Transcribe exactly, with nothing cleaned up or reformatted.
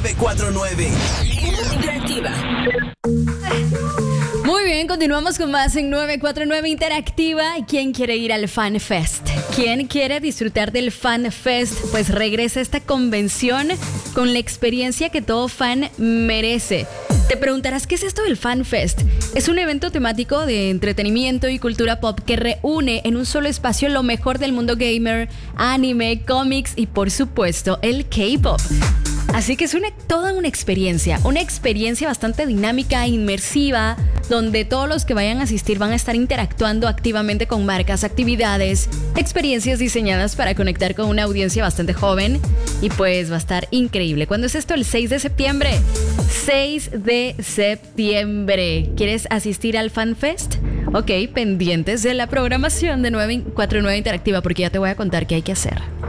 nueve cuatro nueve. Interactiva. Muy bien, continuamos con más en nueve cuatro nueve Interactiva. ¿Quién quiere ir al Fan Fest? ¿Quién quiere disfrutar del Fan Fest? Pues regresa a esta convención con la experiencia que todo fan merece. Te preguntarás, ¿qué es esto del Fan Fest? Es un evento temático de entretenimiento y cultura pop que reúne en un solo espacio lo mejor del mundo gamer, anime, cómics y por supuesto el K-pop. Así que es una, toda una experiencia, una experiencia bastante dinámica e inmersiva, donde todos los que vayan a asistir van a estar interactuando activamente con marcas, actividades, experiencias diseñadas para conectar con una audiencia bastante joven y pues va a estar increíble. ¿Cuándo es esto? El seis de septiembre. seis de septiembre. ¿Quieres asistir al Fan Fest? Ok, pendientes de la programación de nueve cuatro nueve Interactiva porque ya te voy a contar qué hay que hacer.